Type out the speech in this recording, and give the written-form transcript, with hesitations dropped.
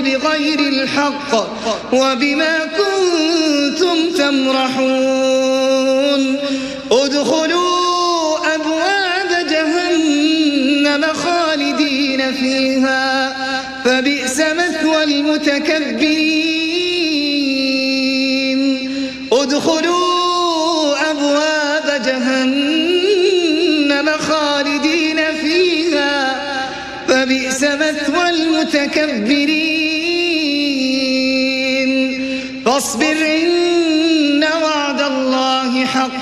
بغير الحق وبما كنتم تمرحون ادخلوا أبواب جهنم خالدين فيها فبئس مثوى المتكبرين ادخلوا أبواب جهنم خالدين فيها فبئس مثوى المتكبرين فاصبر